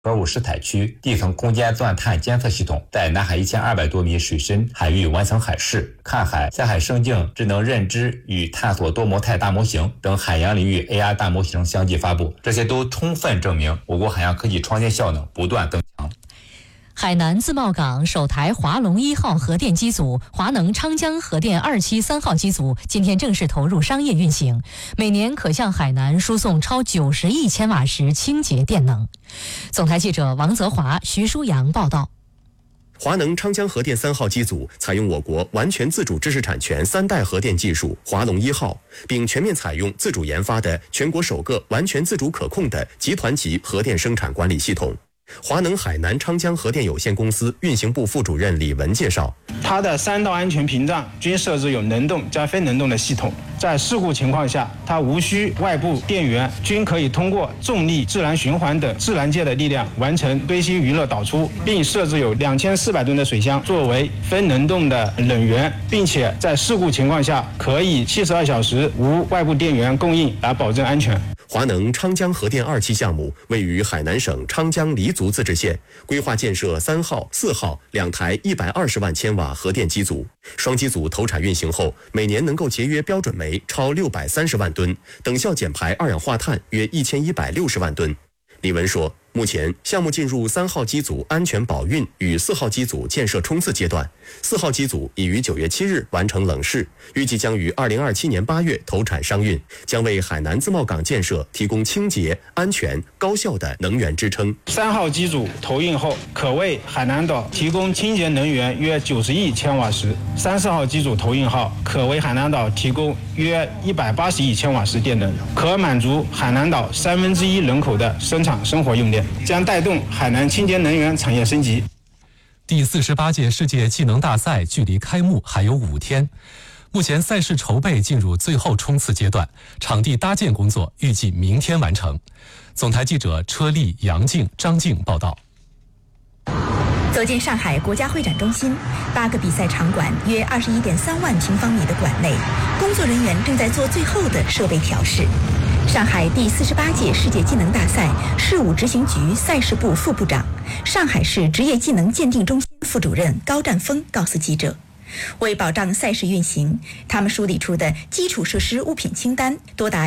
格武什台区地层空间钻探监测系统在南海1200多米水深海域完成海试，看海、下海生境智能认知与探索多模态大模型等海洋领域 AR 大模型相继发布，这些都充分证明我国海洋科技创新效能不断增强。 海南自贸港首台华龙1号核电机组、华能昌江核电2期3号机组今天正式投入商业运行，每年可向海南输送超90亿千瓦时清洁电能。总台记者王泽华、徐舒阳报道。 华能昌江核电3号机组采用我国完全自主知识产权3代核电技术华龙1号，并全面采用自主研发的全国首个完全自主可控的集团级核电生产管理系统。华能海南昌江核电有限公司运行部副主任李文介绍， 它的3道安全屏障均设置有能动加非能动的系统，在事故情况下，它无需外部电源，均可以通过重力、自然循环等自然界的力量完成堆芯余热导出，并设置有2400吨的水箱作为非能动的冷源，并且在事故情况下可以72小时无外部电源供应来保证安全。 华能昌江核电2期项目位于海南省昌江黎族自治县，规划建设3号、4号2台120万千瓦核电机组。双机组投产运行后，每年能够节约标准煤超630万吨，等效减排二氧化碳约1160万吨。李文说，目前项目进入3号机组安全保运与4号机组建设冲刺阶段，4号机组已于9月7日完成冷试，预计将于2027年8月投产商运，将为海南自贸港建设提供清洁、安全、高效的能源支撑。 3号机组投运后，可为海南岛提供清洁能源约90亿千瓦时；3、4号机组投运后，可为海南岛提供约180亿千瓦时电能，可满足海南岛1/3人口的生产生活用电，将带动海南清洁能源产业升级。 第48届世界技能大赛距离开幕还有5天，目前赛事筹备进入最后冲刺阶段，场地搭建工作预计明天完成。总台记者车丽、杨静、张静报道。 走进上海国家会展中心，8个比赛场馆约21.3万平方米的馆内，工作人员正在做最后的设备调试。上海第48届世界技能大赛事务执行局赛事部副部长、上海市职业技能鉴定中心副主任高占峰告诉记者，为保障赛事运行，他们梳理出的基础设施物品清单多达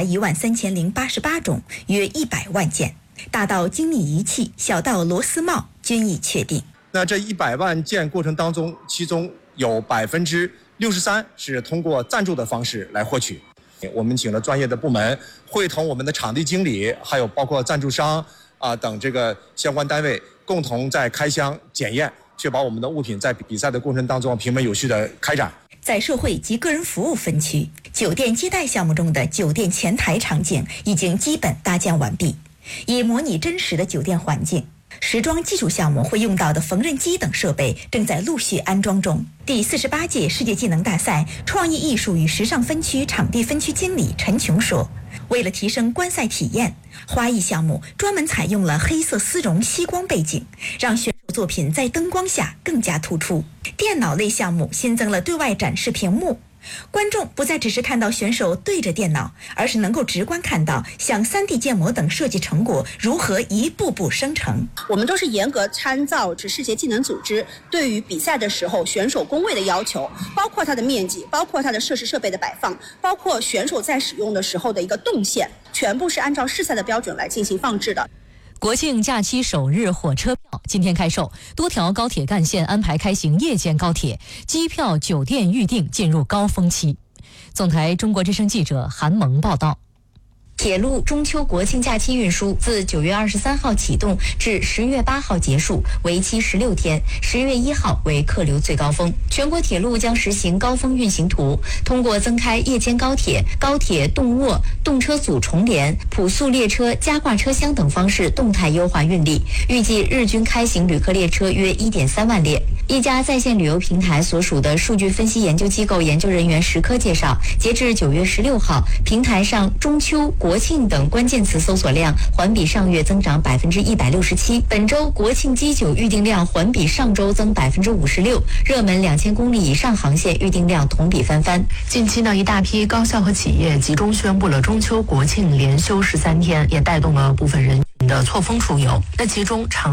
13088种，约100万件，大到精密仪器，小到螺丝帽均已确定。 那这100万件过程当中，其中有63%是通过赞助的方式来获取。我们请了专业的部门，会同我们的场地经理，还有包括赞助商等这个相关单位，共同在开箱检验，确保我们的物品在比赛的过程当中平稳有序的开展。 在社会及个人服务分区，酒店接待项目中的酒店前台场景已经基本搭建完毕，以模拟真实的酒店环境。时装技术项目会用到的缝纫机等设备正在陆续安装中。第48届世界技能大赛创意艺术与时尚分区场地分区经理陈琼说，为了提升观赛体验，花艺项目专门采用了黑色丝绒吸光背景，让选手作品在灯光下更加突出。电脑类项目新增了对外展示屏幕，观众不再只是看到选手对着电脑，而是能够直观看到像3D 建模等设计成果如何一步步生成。 我们都是严格参照着世界技能组织对于比赛的时候选手工位的要求，包括它的面积，包括它的设施设备的摆放，包括选手在使用的时候的一个动线，全部是按照试赛的标准来进行放置的。 国庆假期首日火车票今天开售，多条高铁干线安排开行夜间高铁，机票、酒店预订进入高峰期。总台中国之声记者韩萌报道。 铁路中秋国庆假期运输自9月23号启动至10月8号结束，为期16天，10月1号为客流最高峰。全国铁路将实行高峰运行图，通过增开夜间高铁、高铁动卧、动车组重联、普速列车加挂车厢等方式动态优化运力，预计日均开行旅客列车约1.3万列。一家在线旅游平台所属的数据分析研究机构研究人员石科介绍，截至9月16号，平台上中秋、国庆等关键词搜索量环比上月增长167%，本周国庆机酒预订量环比上周增56%，热门2000公里以上航线预订量同比翻番。 近期呢，一大批高校和企业集中宣布了中秋国庆连休13天，也带动了部分人的错峰出游。那其中场